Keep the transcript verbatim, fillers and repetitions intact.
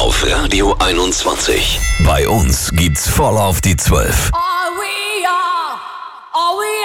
auf Radio einundzwanzig. Bei uns gibt's voll auf die zwölf. Are we are, are we